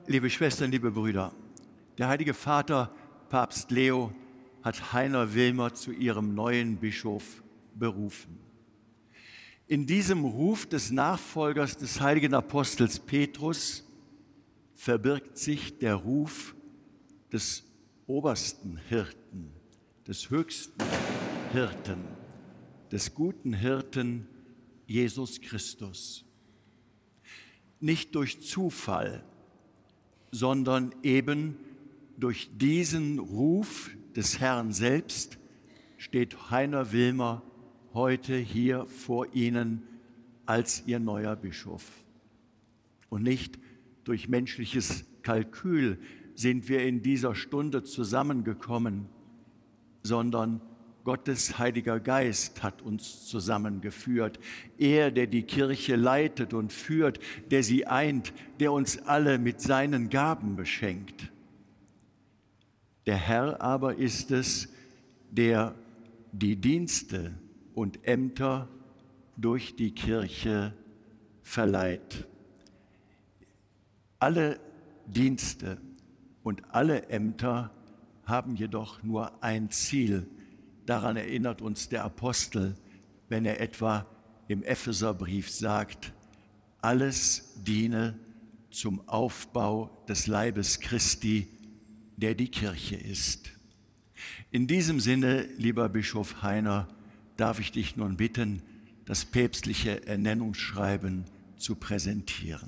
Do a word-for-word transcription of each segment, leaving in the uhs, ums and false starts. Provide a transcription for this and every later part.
Liebe Schwestern, liebe Brüder, der Heilige Vater, Papst Leo, hat Heiner Wilmer zu ihrem neuen Bischof berufen. In diesem Ruf des Nachfolgers des heiligen Apostels Petrus verbirgt sich der Ruf des obersten Hirten, des höchsten Hirten, des guten Hirten Jesus Christus. Nicht durch Zufall, sondern eben durch diesen Ruf des Herrn selbst steht Heiner Wilmer heute hier vor Ihnen als Ihr neuer Bischof. Und nicht durch menschliches Kalkül sind wir in dieser Stunde zusammengekommen, sondern Gottes Heiliger Geist hat uns zusammengeführt. Er, der die Kirche leitet und führt, der sie eint, der uns alle mit seinen Gaben beschenkt. Der Herr aber ist es, der die Dienste und Ämter durch die Kirche verleiht. Alle Dienste und alle Ämter haben jedoch nur ein Ziel. Daran erinnert uns der Apostel, wenn er etwa im Epheserbrief sagt, alles diene zum Aufbau des Leibes Christi, der die Kirche ist. In diesem Sinne, lieber Bischof Heiner, darf ich dich nun bitten, das päpstliche Ernennungsschreiben zu präsentieren.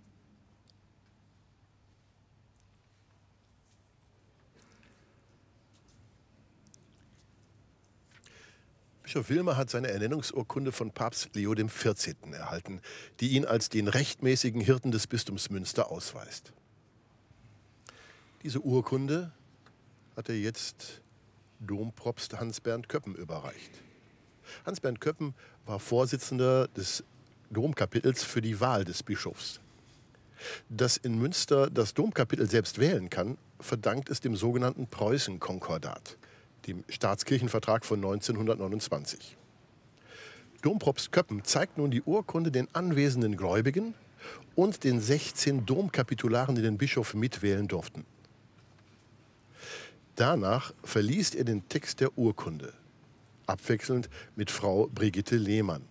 Bischof Wilmer hat seine Ernennungsurkunde von Papst Leo der vierzehnten erhalten, die ihn als den rechtmäßigen Hirten des Bistums Münster ausweist. Diese Urkunde hat er jetzt Dompropst Hans-Bernd Köppen überreicht. Hans-Bernd Köppen war Vorsitzender des Domkapitels für die Wahl des Bischofs. Dass in Münster das Domkapitel selbst wählen kann, verdankt es dem sogenannten Preußen-Konkordat, dem Staatskirchenvertrag von neunzehnhundertneunundzwanzig. Dompropst Köppen zeigt nun die Urkunde den anwesenden Gläubigen und den sechzehn Domkapitularen, die den Bischof mitwählen durften. Danach verliest er den Text der Urkunde, abwechselnd mit Frau Brigitte Lehmann.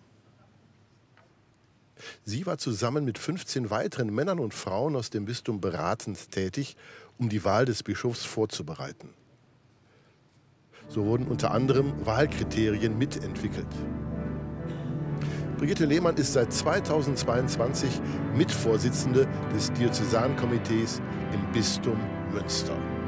Sie war zusammen mit fünfzehn weiteren Männern und Frauen aus dem Bistum beratend tätig, um die Wahl des Bischofs vorzubereiten. So wurden unter anderem Wahlkriterien mitentwickelt. Brigitte Lehmann ist seit zweitausendzweiundzwanzig Mitvorsitzende des Diözesankomitees im Bistum Münster.